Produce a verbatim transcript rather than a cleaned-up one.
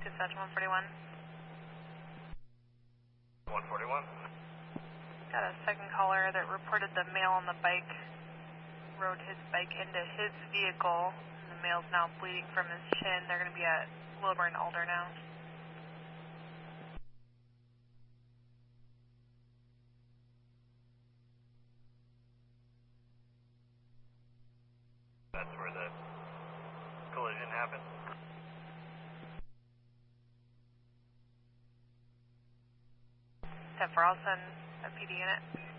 dispatch one forty-one. one forty-one. Got a second caller that reported the male on the bike rode his bike into his vehicle. The male's now bleeding from his chin. They're going to be at Wilbur and Alder now. That's where the collision happened. ten four, I'll send a P D unit.